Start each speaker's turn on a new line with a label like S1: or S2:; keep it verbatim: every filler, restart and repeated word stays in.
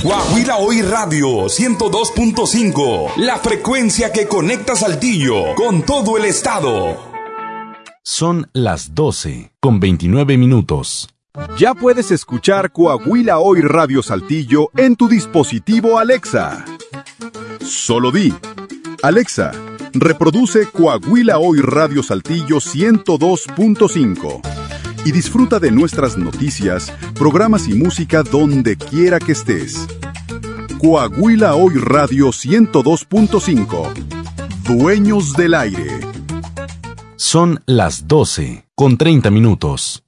S1: Coahuila Hoy Radio ciento dos punto cinco, la frecuencia que conecta Saltillo con todo el estado.
S2: Son las doce con veintinueve minutos.
S3: Ya puedes escuchar Coahuila Hoy Radio Saltillo en tu dispositivo Alexa. Solo di: Alexa, reproduce Coahuila Hoy Radio Saltillo ciento dos punto cinco y disfruta de nuestras noticias, programas y música donde quiera que estés. Coahuila Hoy Radio ciento dos punto cinco. Dueños del aire.
S2: Son las doce con treinta minutos.